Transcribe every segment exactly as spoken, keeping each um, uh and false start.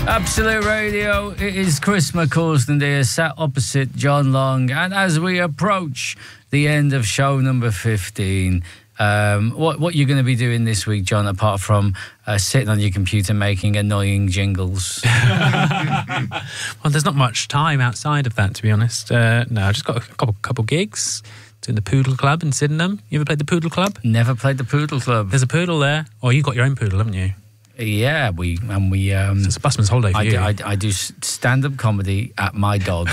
Absolute Radio. It is Chris McCausland here, sat opposite John Long, and as we approach the end of show number fifteen, um, what what you're going to be doing this week, John, apart from uh, sitting on your computer making annoying jingles? Well, there's not much time outside of that, to be honest. Uh, no, I've just got a couple couple gigs. Doing the Poodle Club in Sydenham. You ever played the Poodle Club? Never played the Poodle Club. There's a poodle there. Oh, you've got your own poodle, haven't you? Yeah, we and we. Um, so it's a busman's holiday for I you. do, I, I do stand-up comedy at my dog.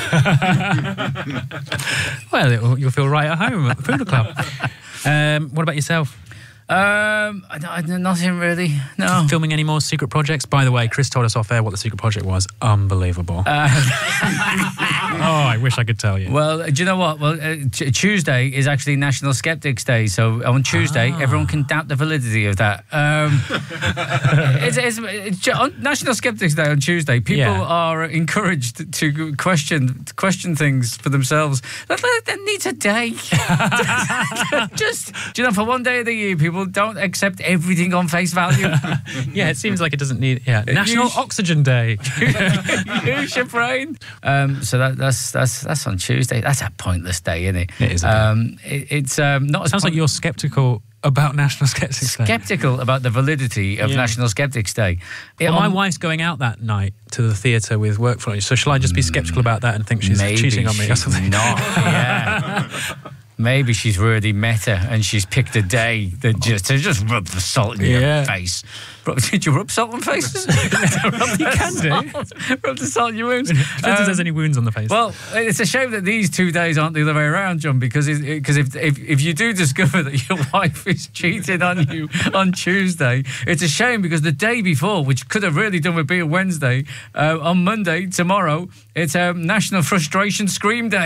Well, it'll, you'll feel right at home at the Poodle Club. Um, what about yourself? Um, I, I, nothing really. No. Filming any more secret projects? By the way, Chris told us off air what the secret project was. Unbelievable. Uh, oh, I wish I could tell you. Well, do you know what? Well, uh, t- Tuesday is actually National Skeptics Day, so on Tuesday ah. everyone can doubt the validity of that. Um, it's, it's, it's, on National Skeptics Day on Tuesday, people yeah. are encouraged to question to question things for themselves. That needs a day. Just, do you know, for one day of the year, people don't accept everything on face value. Yeah, it seems like it doesn't need. Yeah, National use, Oxygen Day. Use your brain. Um, so that, that's that's that's on Tuesday. That's a pointless day, isn't it? It is. Um, it, it's um, not. It sounds like you're sceptical about National Skeptics Day. Sceptical about the validity of yeah. National Skeptics Day. It, well, my um, wife's going out that night to the theatre with work for so shall I just be sceptical about that and think she's maybe cheating on me or something? Not. Yeah. Maybe she's really meta and she's picked a day that just to just rub the salt in yeah. your face. Did you rub salt on faces? rub you can do. Rub the salt in your wounds. Depends um, if there's any wounds on the face. Well, it's a shame that these two days aren't the other way around, John, because it, it, cause if, if if you do discover that your wife is cheating on you on Tuesday, it's a shame because the day before, which could have really done with being Wednesday, uh, on Monday, tomorrow, it's um, National Frustration Scream Day.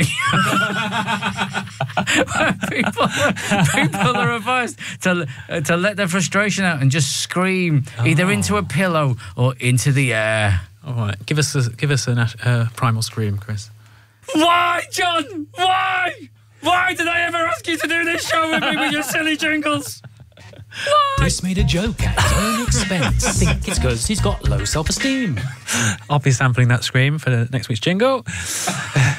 people, people are advised to uh, to let their frustration out and just scream oh. either into a pillow or into the air. All right, give us a give us a uh, primal scream, Chris. Why, John? Why? Why did I ever ask you to do this show with me with your silly jingles? Why? Chris made a joke at his own expense. I think it's because he's got low self-esteem. I'll be sampling that scream for the next week's jingle.